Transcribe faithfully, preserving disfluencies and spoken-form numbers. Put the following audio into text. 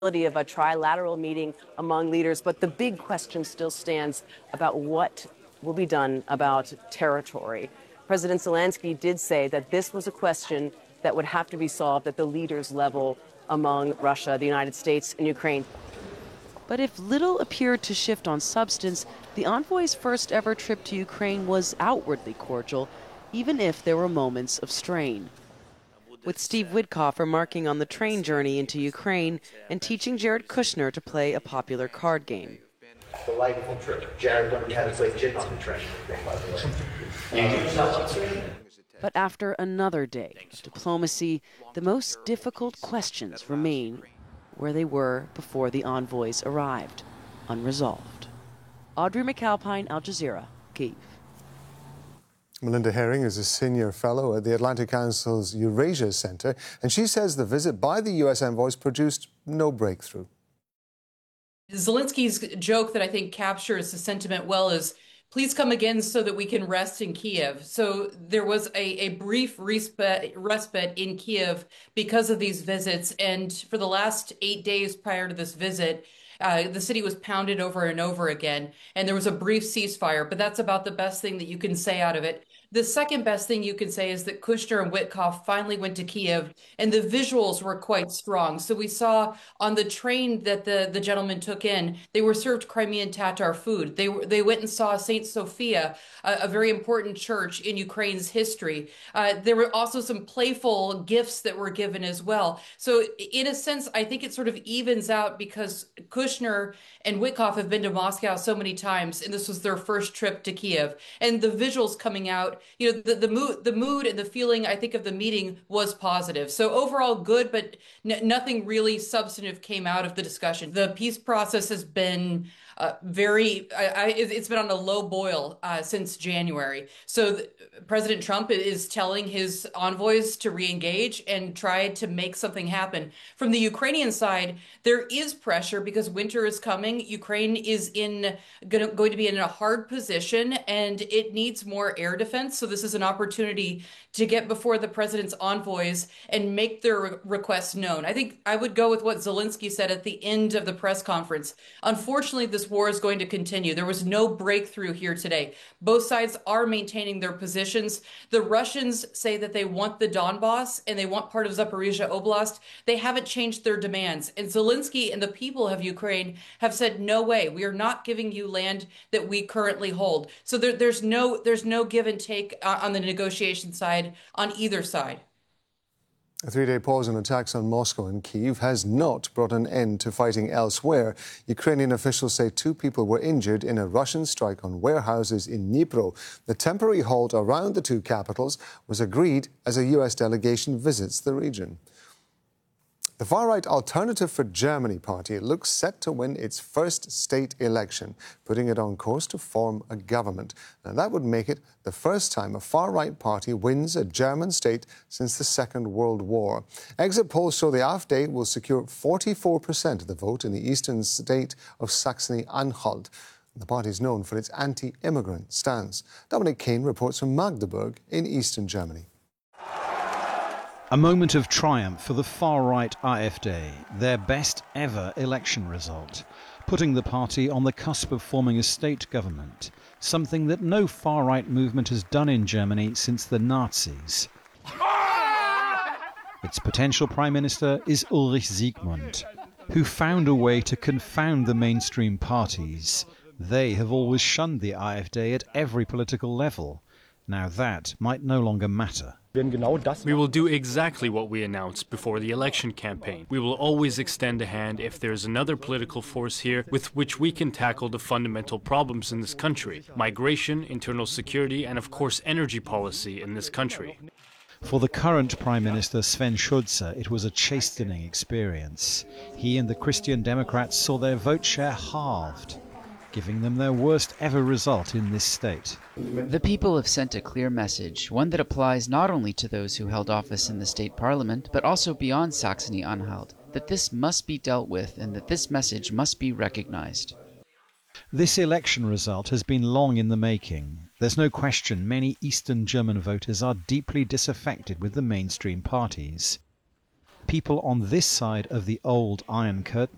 of a trilateral meeting among leaders, but the big question still stands about what will be done about territory. President Zelensky did say that this was a question that would have to be solved at the leaders' level among Russia, the United States, and Ukraine. But if little appeared to shift on substance, the envoy's first ever trip to Ukraine was outwardly cordial, even if there were moments of strain. With Steve Witkoff remarking on the train journey into Ukraine and teaching Jared Kushner to play a popular card game. Delightful trip. Jared learned how to play chit on the train, by the way. But after another day of diplomacy, the most difficult questions remain where they were before the envoys arrived, unresolved. Audrey McAlpine, Al Jazeera, Kyiv. Melinda Herring is a senior fellow at the Atlantic Council's Eurasia Center, and she says the visit by the U S envoys produced no breakthrough. Zelensky's joke that I think captures the sentiment well is, please come again so that we can rest in Kiev. So there was a, a brief respite, respite in Kiev because of these visits. And for the last eight days prior to this visit, Uh, the city was pounded over and over again, and there was a brief ceasefire, but that's about the best thing that you can say out of it. The second best thing you can say is that Kushner and Witkoff finally went to Kiev, and the visuals were quite strong. So we saw on the train that the, the gentleman took in, they were served Crimean Tatar food. They were, they went and saw Saint Sophia, a, a very important church in Ukraine's history. Uh, there were also some playful gifts that were given as well. So in a sense, I think it sort of evens out because Kushner and Witkoff have been to Moscow so many times, and this was their first trip to Kiev. And the visuals coming out, you know, the, the mood, the mood and the feeling, I think, of the meeting was positive. So overall good, but n- nothing really substantive came out of the discussion. The peace process has been uh, very, I, I, it's been on a low boil uh, since January. So the, President Trump is telling his envoys to re-engage and try to make something happen. From the Ukrainian side, there is pressure because winter is coming. Ukraine is in gonna, going to be in a hard position, and it needs more air defense. So this is an opportunity to get before the president's envoys and make their re- requests known. I think I would go with what Zelensky said at the end of the press conference. Unfortunately, this war is going to continue. There was no breakthrough here today. Both sides are maintaining their positions. The Russians say that they want the Donbass and they want part of Zaporizhia Oblast. They haven't changed their demands. And Zelensky and the people of Ukraine have said, no way, we are not giving you land that we currently hold. So there, there's no there's no give and take uh, on the negotiation side on either side. A three-day pause in attacks on Moscow and Kyiv has not brought an end to fighting elsewhere. Ukrainian officials say two people were injured in a Russian strike on warehouses in Dnipro. The temporary halt around the two capitals was agreed as a U S delegation visits the region. The far-right Alternative for Germany party looks set to win its first state election, putting it on course to form a government. Now, that would make it the first time a far-right party wins a German state since the Second World War. Exit polls show the AfD will secure forty-four percent of the vote in the eastern state of Saxony-Anhalt. The party is known for its anti-immigrant stance. Dominic Kane reports from Magdeburg in eastern Germany. A moment of triumph for the far-right AfD, their best ever election result, putting the party on the cusp of forming a state government, something that no far-right movement has done in Germany since the Nazis. Its potential prime minister is Ulrich Siegmund, who found a way to confound the mainstream parties. They have always shunned the AfD at every political level. Now that might no longer matter. We will do exactly what we announced before the election campaign. We will always extend a hand if there is another political force here with which we can tackle the fundamental problems in this country. Migration, internal security, and of course energy policy in this country. For the current Prime Minister Sven Schulze, it was a chastening experience. He and the Christian Democrats saw their vote share halved, giving them their worst ever result in this state. The people have sent a clear message, one that applies not only to those who held office in the state parliament, but also beyond Saxony-Anhalt, that this must be dealt with and that this message must be recognized. This election result has been long in the making. There's no question many Eastern German voters are deeply disaffected with the mainstream parties. People on this side of the old Iron Curtain